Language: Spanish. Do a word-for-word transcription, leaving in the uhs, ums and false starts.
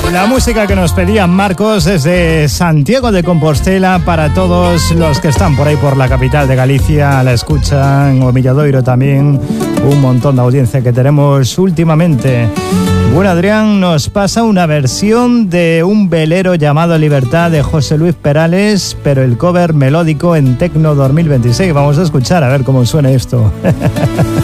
La música que nos pedía Marcos desde Santiago de Compostela para todos los que están por ahí por la capital de Galicia, la escuchan, o Milladoiro también, un montón de audiencia que tenemos últimamente. Bueno, Adrián nos pasa una versión de un velero llamado Libertad de José Luis Perales, pero el cover melódico en Tecno dos mil veintiséis. Vamos a escuchar a ver cómo suena esto.